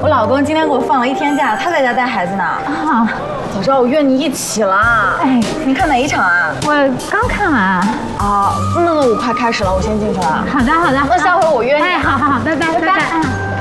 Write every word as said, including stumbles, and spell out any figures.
我老公今天给我放了一天假，他在家带孩子呢。 啊， 早知道我约你一起了。哎，你看哪一场啊？ 我刚看完。 啊，那那我快开始了，我先进去了。 好的好的， 那下回我约你。 哎，好好好，拜拜拜拜。